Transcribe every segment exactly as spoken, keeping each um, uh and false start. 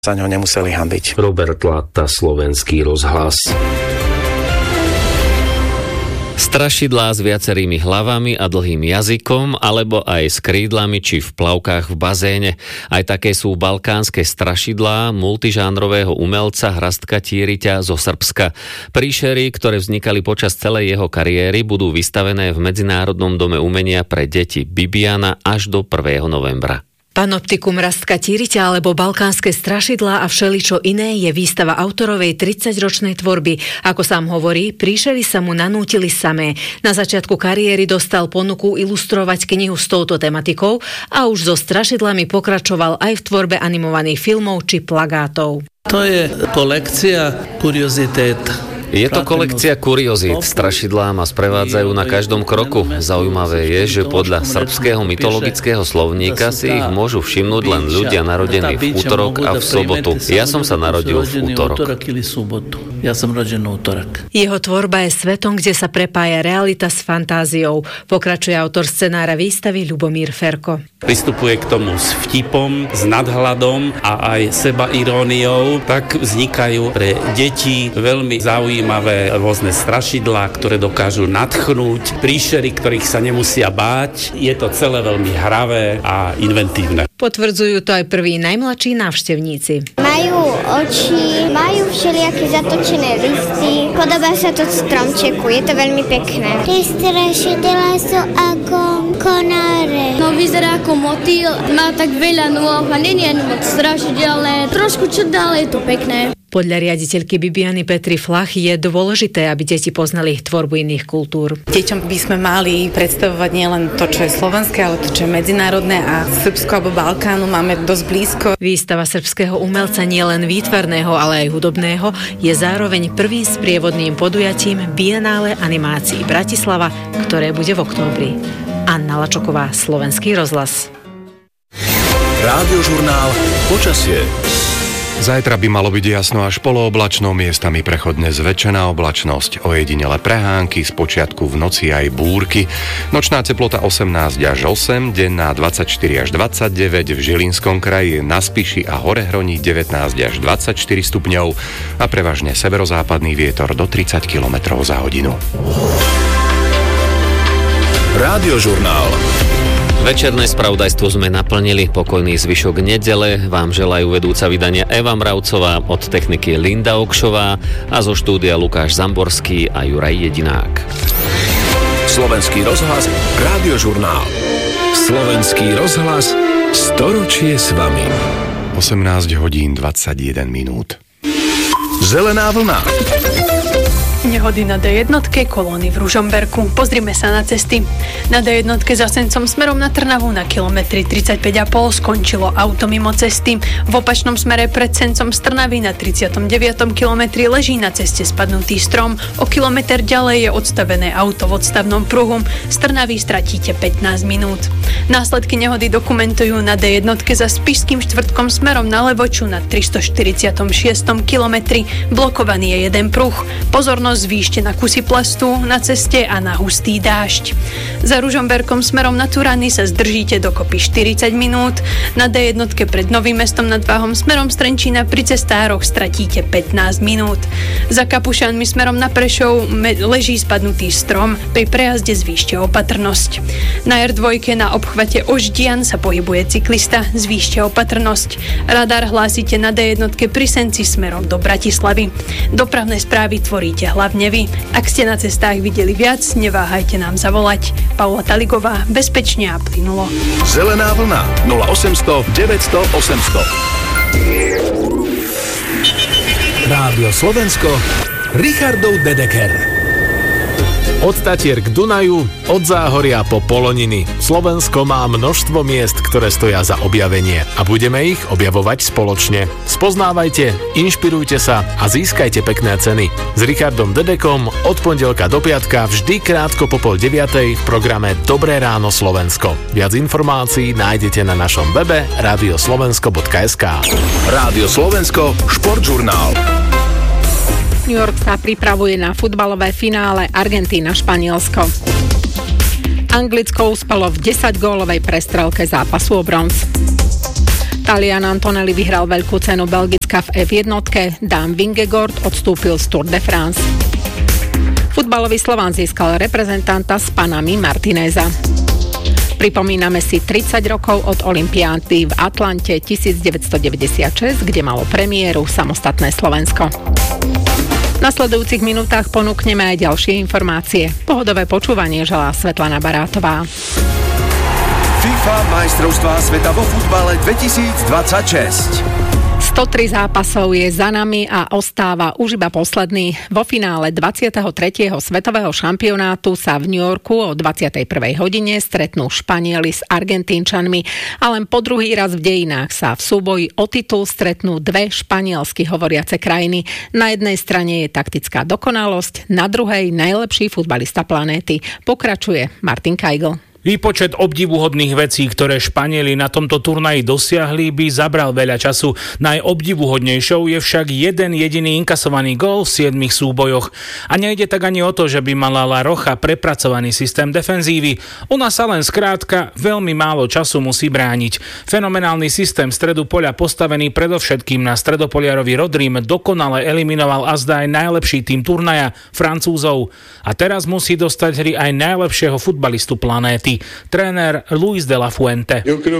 Za ňo nemuseli hanbiť. Robert Latta, Slovenský rozhlas. Strašidlá s viacerými hlavami a dlhým jazykom, alebo aj s krídlami či v plavkách v bazéne. Aj také sú balkánske strašidlá multižánrového umelca Hrastka Tíriťa zo Srbska. Príšery, ktoré vznikali počas celej jeho kariéry, budú vystavené v Medzinárodnom dome umenia pre deti Bibiana až do prvého novembra. Panoptikum Hrastka Tíriťa alebo balkánske strašidlá a všeličo iné je výstava autorovej tridsaťročnej tvorby. Ako sám hovorí, príšery sa mu nanútili samé. Na začiatku kariéry dostal ponuku ilustrovať knihu s touto tematikou a už so strašidlami pokračoval aj v tvorbe animovaných filmov či plagátov. To je kolekcia kuriozitét. Je to kolekcia kuriozít. Strašidlá ma sprevádzajú na každom kroku. Zaujímavé je, že podľa srbského mytologického slovníka si ich môžu všimnúť len ľudia narodení v útorok a v sobotu. Ja som sa narodil v útorok. Ja som rodený útorok. Jeho tvorba je svetom, kde sa prepája realita s fantáziou. Pokračuje autor scenára výstavy Ľubomír Ferko. Pristupuje k tomu s vtipom, s nadhľadom a aj sebairóniou. Tak vznikajú pre deti veľmi zaujímavé rôzne strašidlá, ktoré dokážu nadchnúť, príšery, ktorých sa nemusia báť. Je to celé veľmi hravé a inventívne. Potvrdzujú to aj prví najmladší návštevníci. Majú oči, majú všelijaké zatočené listy, podobá sa to stromčeku, je to veľmi pekné. Tie strašidlá sú ako konáre. No vyzerá ako motýl, má tak veľa nôh a nie je moc strašidelné, trošku čudá, ale je to pekné. Podľa riaditeľky Bibiany Petry Flach je dôležité, aby deti poznali tvorbu iných kultúr. Deťom by sme mali predstavovať nielen to, čo je slovenské, ale to, čo je medzinárodné a Srbsko alebo Balkánu máme dosť blízko. Výstava srbského umelca nielen výtvarného, ale aj hudobného je zároveň prvým sprievodným podujatím Biennále animácií Bratislava, ktoré bude v októbri. Anna Lačoková, Slovenský rozhlas. Rádiožurnál Počasie. Zajtra by malo byť jasno až polooblačno, miestami prechodne zväčšená oblačnosť, ojedinele prehánky, spočiatku v noci aj búrky. Nočná teplota osemnásť až osem, denná dvadsaťštyri až dvadsaťdeväť, v Žilinskom kraji, na Spiši a Horehroní devätnásť až dvadsaťštyri stupňov a prevažne severozápadný vietor do tridsať kilometrov za hodinu. Rádiožurnál. Večerné spravodajstvo sme naplnili. Pokojný zvyšok nedele vám želajú vedúca vydania Eva Mravcová, od techniky Linda Okšová a zo štúdia Lukáš Zamborský a Juraj Jedinák. Slovenský rozhlas, Rádiožurnál. Slovenský rozhlas, storočie s vami. osemnásť hodín dvadsaťjeden minút. Zelená vlna. Nehody na dé jednotke, kolóny v Ružomberku. Pozrime sa na cesty. Na dé jednotke za Sencom smerom na Trnavu na kilometri tridsaťpäť a pol skončilo auto mimo cesty. V opačnom smere pred Sencom z Trnavy na tridsiatom deviatom kilometri leží na ceste spadnutý strom. O kilometr ďalej je odstavené auto v odstavnom pruhu. Z Trnavy stratíte pätnásť minút. Následky nehody dokumentujú na dé jednotke za Spišským štvrtkom smerom na Levoču na tristoštyridsiatom šiestom kilometri. Blokovaný je jeden pruh. Pozornosť zvýšte na kusy plastu na ceste a na hustý dážď. Za Ružomberkom smerom na Turany sa zdržíte dokopy štyridsať minút. Na dé jednotke pred Novým Mestom nad Váhom smerom z Trenčína pri cestároch stratíte pätnásť minút. Za Kapušanmi smerom na Prešov leží spadnutý strom. Pri prejazde zvýšte opatrnosť. Na er dva na obchvate Oždian sa pohybuje cyklista. Zvýšte opatrnosť. Radar hlásite na dé jednotke pri Senci smerom do Bratislavy. Dopravné správy tvoríte hlavne vy. Ak ste na cestách videli viac, neváhajte nám zavolať. Paula Taligová, bezpečne a plynulo. Zelená vlna nula osemsto deväťsto osemsto. Rádio Slovensko, Richardov Dedeker. Od Tatier k Dunaju, od Záhoria po Poloniny. Slovensko má množstvo miest, ktoré stoja za objavenie a budeme ich objavovať spoločne. Spoznávajte, inšpirujte sa a získajte pekné ceny. S Richardom Dedekom od pondelka do piatka vždy krátko po pol deviatej v programe Dobré ráno Slovensko. Viac informácií nájdete na našom webe radioslovensko bodka es ká. Rádio Slovensko, športžurnál. New York sa pripravuje na futbalové finále Argentína-Španielsko. Anglicko uspelo v desaťgólovej prestrelke zápasu o bronz. Talian Antonelli vyhral veľkú cenu Belgicka v ef jeden, Dan Vingegaard odstúpil z Tour de France. Futbalový Slován získal reprezentanta z Panamy Martineza. Pripomíname si tridsať rokov od olympiády v Atlante devätnásťstodeväťdesiatšesť, kde malo premiéru samostatné Slovensko. V nasledujúcich minútach ponúkneme aj ďalšie informácie. Pohodové počúvanie želá Svetlana Barátová. FIFA majstrovstvá sveta vo futbale dvetisícdvadsaťšesť. sto tri zápasov je za nami a ostáva už iba posledný. Vo finále dvadsiateho tretieho svetového šampionátu sa v New Yorku o dvadsiatej prvej hodine stretnú Španieli s Argentínčanmi a len po druhý raz v dejinách sa v súboji o titul stretnú dve španielsky hovoriace krajiny. Na jednej strane je taktická dokonalosť, na druhej najlepší futbalista planéty. Pokračuje Martin Kajgl. Výpočet obdivuhodných vecí, ktoré Španieli na tomto turnaji dosiahli, by zabral veľa času. Najobdivuhodnejšou je však jeden jediný inkasovaný gól v siedmich súbojoch. A nejde tak ani o to, že by mala La Roja prepracovaný systém defenzívy. Ona sa len skrátka veľmi málo času musí brániť. Fenomenálny systém stredu poľa postavený predovšetkým na stredopoliarovi Rodrím dokonale eliminoval azda aj najlepší tým turnaja, Francúzov. A teraz musí dostať hry aj najlepšieho futbalistu planéty, tréner Luis de la Fuente.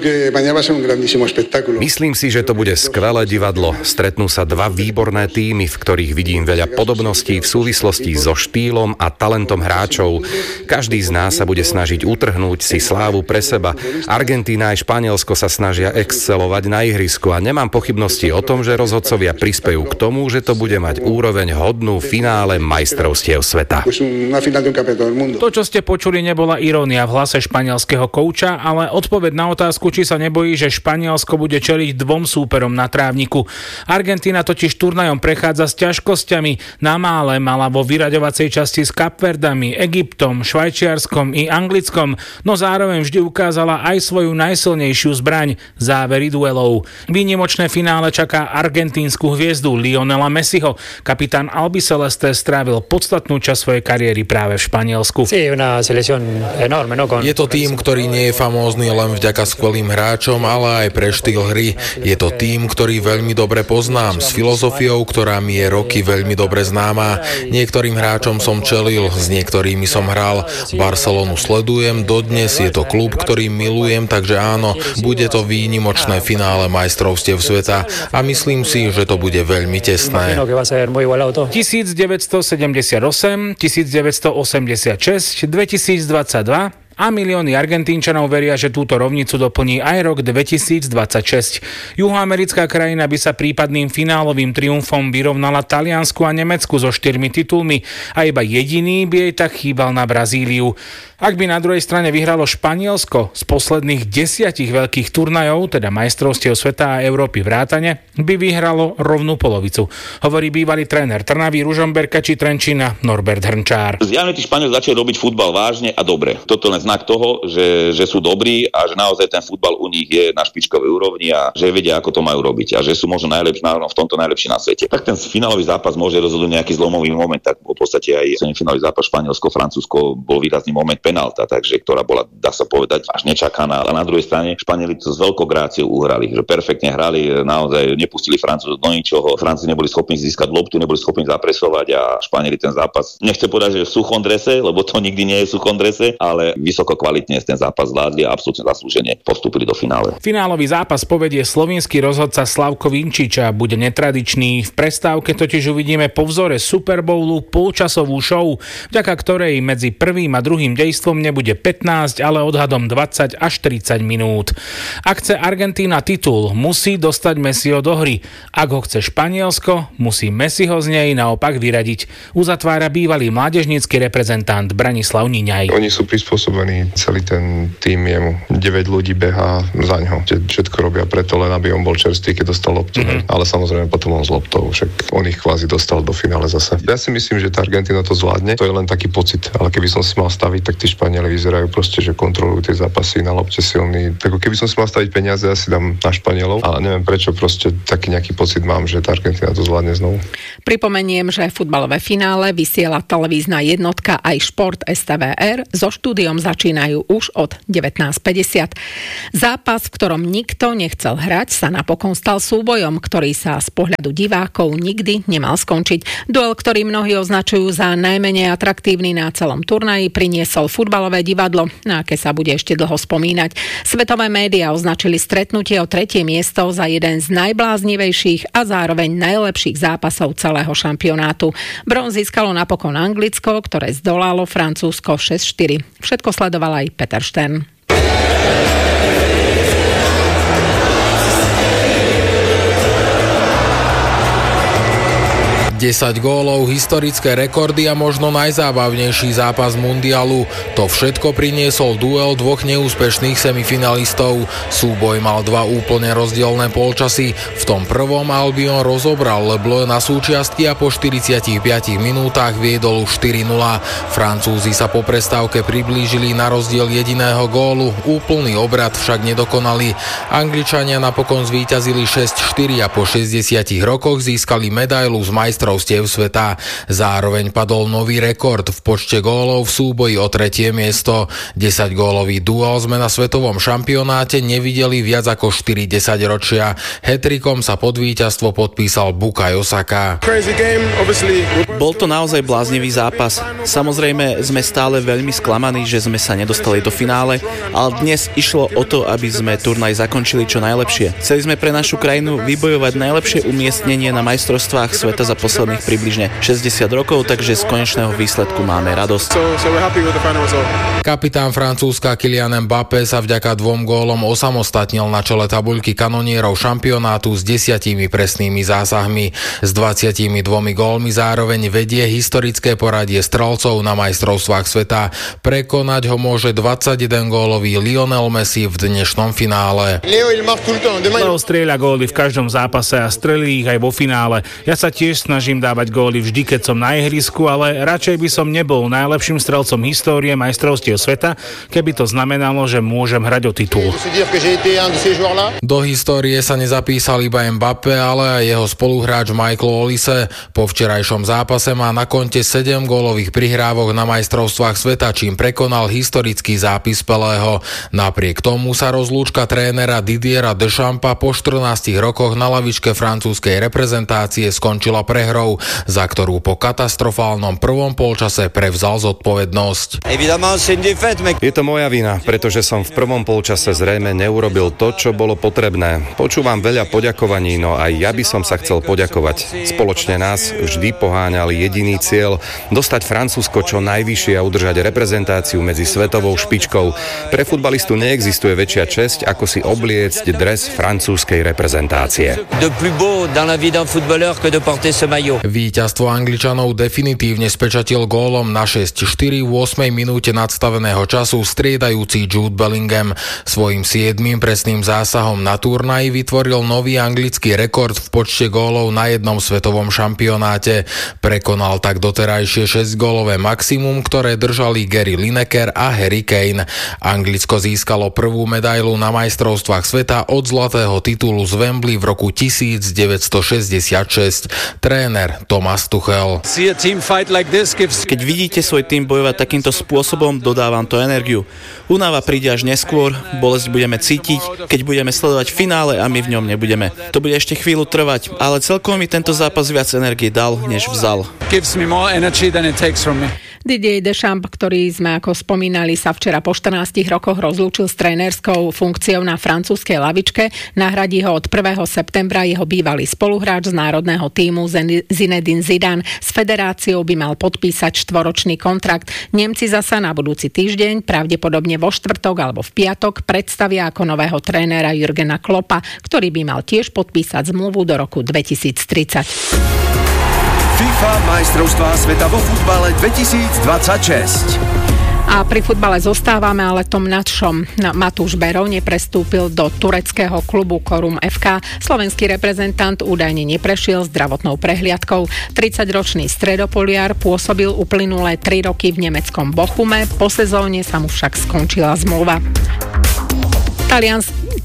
Myslím si, že to bude skvelé divadlo. Stretnú sa dva výborné tímy, v ktorých vidím veľa podobností v súvislosti so štýlom a talentom hráčov. Každý z nás sa bude snažiť utrhnúť si slávu pre seba. Argentína aj Španielsko sa snažia excelovať na ihrisku a nemám pochybnosti o tom, že rozhodcovia prispejú k tomu, že to bude mať úroveň hodnú finále majstrovstiev sveta. To, čo ste počuli, nebola irónia v hlase španielského kouča, ale odpoveď na otázku, či sa nebojí, že Španielsko bude čeliť dvom súperom na trávniku. Argentína totiž turnajom prechádza s ťažkosťami. Na mále mala vo vyraďovacej časti s Kapverdami, Egyptom, Švajčiarskom i Anglickom, no zároveň vždy ukázala aj svoju najsilnejšiu zbraň, závery duelov. Výnimočné finále čaká argentínsku hviezdu Lionela Messiho. Kapitán Albiceleste strávil podstatnú časť svojej kariéry práve v Španielsku. Je to tým, ktorý nie je famózny len vďaka skvelým hráčom, ale aj pre štýl hry. Je to tým, ktorý veľmi dobre poznám, s filozofiou, ktorá mi je roky veľmi dobre známa. Niektorým hráčom som čelil, s niektorými som hral. Barcelonu sledujem, dodnes je to klub, ktorý milujem, takže áno, bude to výnimočné finále majstrovstiev sveta a myslím si, že to bude veľmi tesné. devätnásťstosedemdesiatosem, devätnásťstoosemdesiatšesť, dvetisícdvadsaťdva a milióny Argentínčanov veria, že túto rovnicu doplní aj rok dvetisícdvadsaťšesť. Juhoamerická krajina by sa prípadným finálovým triumfom vyrovnala Taliansku a Nemecku so štyrmi titulmi a iba jediný by jej tak chýbal na Brazíliu. Ak by na druhej strane vyhralo Španielsko z posledných desiatich veľkých turnajov, teda majstrovstiev sveta a Európy vrátane, by vyhralo rovnú polovicu. Hovorí bývalý tréner Trnavy, Ružomberka či Trenčína Norbert Hrnčár. Zjavne tí Španieli začali robiť futbal vážne a dobre. Toto len znak toho, že, že sú dobrí a že naozaj ten futbal u nich je na špičkovej úrovni a že vedia, ako to majú robiť a že sú možno najlepší, v tomto najlepší na svete. Tak ten finálový zápas môže rozhodnúť nejaký zlomový moment, tak v podstate aj semifinálový zápas Španielsko-Francúzsko bol výrazný moment penálta, takže ktorá bola, dá sa povedať, až nečakaná. A na druhej strane Španieli to s veľkou gráciou uhrali, že perfektne hrali, naozaj nepustili Francúzov do ničoho. Francúzi neboli schopní získať loptu, neboli schopní zapresovať a Španieli ten zápas, nechcem povedať, že v suchom drese, lebo to nikdy nie je v suchom drese, ale vysoko kvalitne ten zápas zvládli a absolútne zaslúžene postúpili do finále. Finálový zápas povedie slovinský rozhodca Slavko Vinčič a bude netradičný. V prestávke totiž uvidíme po vzore Super Bowlu polčasovú show, vďaka ktorej medzi prvým a druhým dejstvom nebude pätnásť, ale odhadom dvadsať až tridsať minút. Ak chce Argentína titul, musí dostať Messiho do hry. Ak ho chce Španielsko, musí Messiho z nej naopak vyradiť. Uzatvára bývalý mládežnícky reprezentant Branislav Niňaj. Oni sú prispôsobení, celý ten tým jemu. deväť ľudí behá za ňo. Všetko robia preto, len aby on bol čerstvý, keď dostal loptu. Mm-hmm. Ale samozrejme potom on s loptou, však on ich kvázi dostal do finále zase. Ja si myslím, že tá Argentína to zvládne. To je len taký pocit, ale keby som si mal staviť, tak tí Španieli vyzerajú proste, že kontrolujú tie zápasy na lopte silný. Tak keby som si mal staviť peniaze, ja si dám na Španielov, ale neviem prečo, proste taký nejaký pocit mám, že tá Argentína to zvládne znovu. Pripomeniem, že futbalové finále vysiela televízna jednotka aj Šport es té vé er. So štúdiom začína začínajú už od devätnásť päťdesiat. Zápas, v ktorom nikto nechcel hrať, sa napokon stal súbojom, ktorý sa z pohľadu divákov nikdy nemal skončiť. Duel, ktorý mnohí označujú za najmenej atraktívny na celom turnaji, priniesol futbalové divadlo, na aké sa bude ešte dlho spomínať. Svetové médiá označili stretnutie o tretie miesto za jeden z najbláznivejších a zároveň najlepších zápasov celého šampionátu. Bronz získalo napokon Anglicko, ktoré zdolalo Francúzsko šesť štyri. Všetko sledoval aj Peter Štern. desať gólov, historické rekordy a možno najzábavnejší zápas mundialu. To všetko priniesol duel dvoch neúspešných semifinalistov. Súboj mal dva úplne rozdielne polčasy. V tom prvom Albion rozobral Le Bleu na súčiastky a po štyridsiatich piatich minútach viedol už štyri nula. Francúzi sa po prestávke priblížili na rozdiel jediného gólu. Úplný obrad však nedokonali. Angličania napokon zvíťazili šesť štyri a po šesťdesiatich rokoch získali medailu z majstrov majstrovstiev sveta. Zároveň padol nový rekord v počte gólov v súboji o tretie miesto. desať-gólový duel sme na svetovom šampionáte nevideli viac ako štyri desaťročia. Hat-trickom sa pod víťazstvo podpísal Bukayo Saka. Bol to naozaj bláznivý zápas. Samozrejme sme stále veľmi sklamaní, že sme sa nedostali do finále, ale dnes išlo o to, aby sme turnaj zakončili čo najlepšie. Chceli sme pre našu krajinu vybojovať najlepšie umiestnenie na majstrovstvách sveta za posledných približne šesťdesiat rokov, takže z konečného výsledku máme radosť. Kapitán Francúzska Kylian Mbappé sa vďaka dvom gólom osamostatnil na čele tabuľky kanonierov šampionátu s desiatimi presnými zásahmi. S dvadsiatimi dvomi gólmi zároveň vedie historické poradie strelcov na majstrovstvách sveta. Prekonať ho môže dvadsaťjeden-gólový Lionel Messi v dnešnom finále. Leo strieľa góly v každom zápase a strelí ich aj vo finále. Ja sa tiež snažím dávať góly vždy, keď som na ihrisku, ale radšej by som nebol najlepším strelcom histórie majstrovstiev sveta, keby to znamenalo, že môžem hrať o titul. Do histórie sa nezapísal iba Mbappé, ale aj jeho spoluhráč Michael Olise. Po včerajšom zápase má na konte sedem gólových prihrávok na majstrovstvách sveta, čím prekonal historický zápis Pelého. Napriek tomu sa rozlúčka trénera Didiera Deschampa po štrnástich rokoch na lavičke francúzskej reprezentácie skončila prehrou, za ktorú po katastrofálnom prvom polčase prevzal zodpovednosť. Je to moja vina, pretože som v prvom polčase zrejme neurobil to, čo bolo potrebné. Počúvam veľa poďakovaní, no aj ja by som sa chcel poďakovať. Spoločne nás vždy poháňal jediný cieľ dostať Francúzsko čo najvyššie a udržať reprezentáciu medzi svetovou špičkou. Pre futbalistu neexistuje väčšia česť, ako si obliecť dres francúzskej reprezentácie. Víťazstvo Angličanov definitívne spečatil gólom na šesť štyri v ôsmej minúte nadstaveného času striedajúci Jude Bellingham. Svojím siedmym presným zásahom na turnaji vytvoril nový anglický rekord v počte gólov na jednom svetovom šampionáte. Prekonal tak doterajšie šesťgólové maximum, ktoré držali Gary Lineker a Harry Kane. Anglicko získalo prvú medailu na majstrovstvách sveta od zlatého titulu z Wembley v roku devätnásťstošesťdesiatšesť. Tréner Thomas Tuchel. Keď vidíte svoj tým bojovať takýmto spôsobom, dodávam to energiu. Únava príde až neskôr, bolesť budeme cítiť, keď budeme sledovať finále a my v ňom nebudeme. To bude ešte chvíľu trvať, ale celkovo mi tento zápas viac energie dal, než vzal. Didier Deschamps, ktorý sme ako spomínali, sa včera po štrnástich rokoch rozlúčil s trénerskou funkciou na francúzskej lavičke. Nahradí ho od prvého septembra jeho bývalý spoluhráč z národného tímu Zinedine Zidane. S federáciou by mal podpísať štvoročný kontrakt. Nemci zasa na budúci týždeň, pravdepodobne vo štvrtok alebo v piatok, predstavia ako nového trénera Jurgena Kloppa, ktorý by mal tiež podpísať zmluvu do roku dvetisíctridsať. FIFA majstrovstvá sveta vo futbale dvetisícdvadsaťšesť. A pri futbale zostávame, ale tom nadšom. Matúš Berov neprestúpil do tureckého klubu Korum ef ká. Slovenský reprezentant údajne neprešiel zdravotnou prehliadkou. tridsaťročný stredopoliar pôsobil uplynulé tri roky v nemeckom Bochume. Po sezóne sa mu však skončila zmluva. Talianské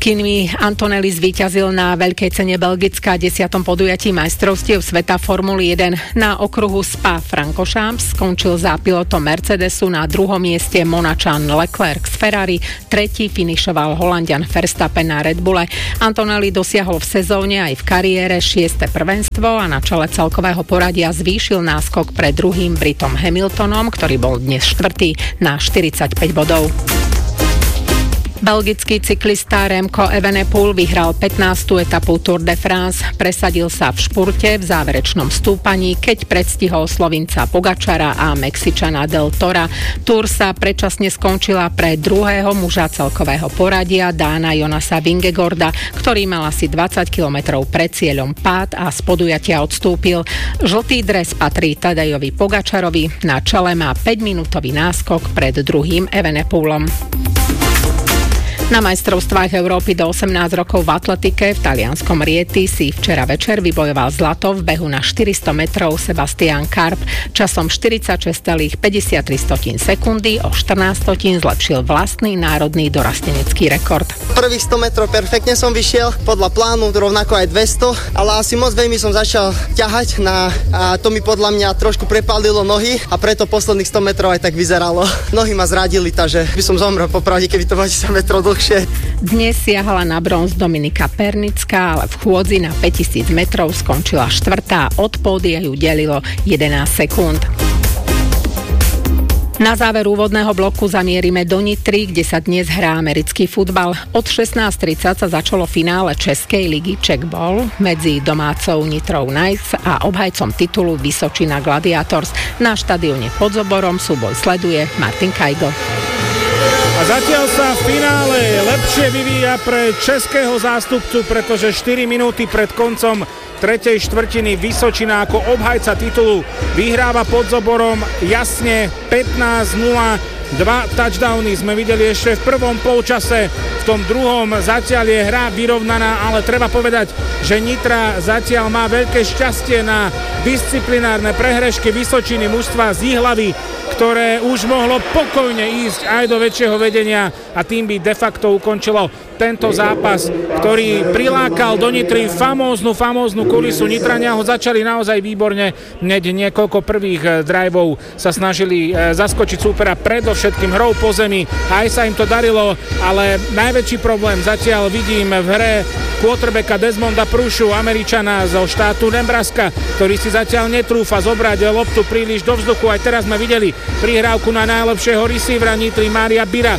Kimi Antonelli zvíťazil na veľkej cene Belgická desiatom podujatí majstrovstiev sveta Formuly jeden. Na okruhu Spa-Francorchamps skončil za pilotom Mercedesu, na druhom mieste Monačan Leclerc z Ferrari, tretí finišoval Holanďan Verstappen na Red Bulle. Antonelli dosiahol v sezóne aj v kariére šieste prvenstvo a na čele celkového poradia zvýšil náskok pred druhým Britom Hamiltonom, ktorý bol dnes štvrtý na štyridsaťpäť bodov. Belgický cyklista Remco Evenepoel vyhral pätnástu etapu Tour de France. Presadil sa v špurte v záverečnom stúpaní, keď predstihol Slovinca Pogačara a Mexičana Del Tora. Tour sa predčasne skončila pre druhého muža celkového poradia Dána Jonasa Vingegorda, ktorý mal asi dvadsať kilometrov pred cieľom pád a z podujatia odstúpil. Žltý dres patrí Tadejovi Pogačarovi, na čele má päťminútový náskok pred druhým Evenepoelom. Na majstrovstvách Európy do osemnásť rokov v atletike v talianskom Rieti si včera večer vybojoval zlato v behu na štyristo metrov Sebastian Karp. Časom štyridsaťšesť celá päťdesiattri sekundy o štrnásť stotín zlepšil vlastný národný dorastenecký rekord. Prvých sto metrov perfektne som vyšiel, podľa plánu rovnako aj dvesto, ale asi moc veľmi som začal ťahať na, a to mi podľa mňa trošku prepálilo nohy a preto posledných sto metrov aj tak vyzeralo. Nohy ma zradili, takže by som zomrel popravde, keby to bolo desať metrov dlhšie. Dnes siahala na bronz Dominika Pernická, ale v chôdzi na päťtisíc metrov skončila štvrtá, od pódia ju delilo jedenásť sekúnd. Na záver úvodného bloku zamierime do Nitry, kde sa dnes hrá americký futbal. Od šestnásť tridsať sa začalo finále Českej ligy Czech Ball medzi domácou Nitrou Knights a obhajcom titulu Vysočina Gladiators. Na štadióne pod Zoborom súboj sleduje Martin Kajgo. A zatiaľ sa v finále lepšie vyvíja pre českého zástupcu, pretože štyri minúty pred koncom tretej štvrtiny Vysočina ako obhajca titulu vyhráva pod Zoborom jasne pätnásť nula. Dva touchdowny sme videli ešte v prvom polčase, v tom druhom zatiaľ je hra vyrovnaná, ale treba povedať, že Nitra zatiaľ má veľké šťastie na disciplinárne prehrešky Vysočiny, mužstva z Jihlavy, ktoré už mohlo pokojne ísť aj do väčšieho vedenia a tým by de facto ukončilo tento zápas, ktorý prilákal do Nitry famóznu, famóznu kulisu. Nitrania ho začali naozaj výborne, hneď niekoľko prvých driveov sa snažili zaskočiť súpera predovšetkým hrou po zemi, aj sa im to darilo, ale najväčší problém zatiaľ vidím v hre quarterbacka Desmonda Prushu, Američana zo štátu Nebraska, ktorý si zatiaľ netrúfa zobrať loptu príliš do vzduchu. Aj teraz sme videli prihrávku na najlepšieho receivera Nitry Mária Bira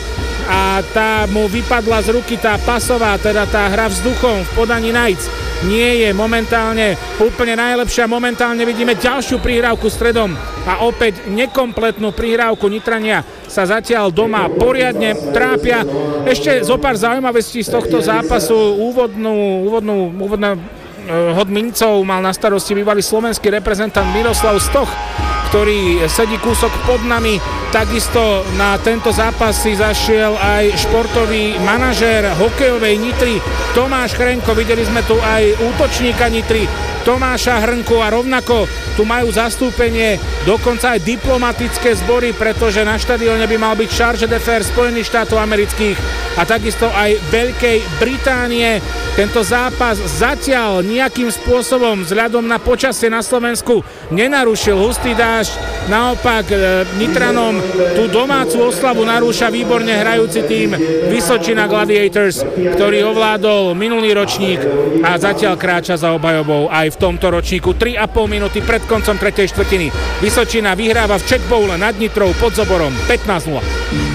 a tá mu vypadla z ruky, tá pasová, teda tá hra vzduchom v podaní Knights nie je momentálne úplne najlepšia. Momentálne vidíme ďalšiu prihrávku stredom a opäť nekompletnú prihrávku. Nitrania sa zatiaľ doma poriadne trápia. Ešte zo pár zaujímavostí z tohto zápasu. Úvodnú, úvodnú, úvodnú hod mincov mal na starosti bývalý slovenský reprezentant Miroslav Stoch, ktorý sedí kúsok pod nami. Takisto na tento zápas si zašiel aj športový manažér hokejovej Nitry Tomáš Chrenko. Videli sme tu aj útočníka Nitry Tomáša Hrnku a rovnako tu majú zastúpenie dokonca aj diplomatické zbory, pretože na štadióne by mal byť charge d'affaires Spojených štátov amerických a takisto aj Veľkej Británie. Tento zápas zatiaľ nejakým spôsobom vzhľadom na počasie na Slovensku nenarušil hustý dážď, naopak e, Nitranom tú domácu oslavu narúša výborne hrajúci tým Vysočina Gladiators, ktorý ovládol minulý ročník a zatiaľ kráča za obhajobou aj v tomto ročníku. tri a pol minúty pred koncom tretej štvrtiny Vysočina vyhráva v Czech Bowle nad Nitrou pod Zoborom pätnásť nula.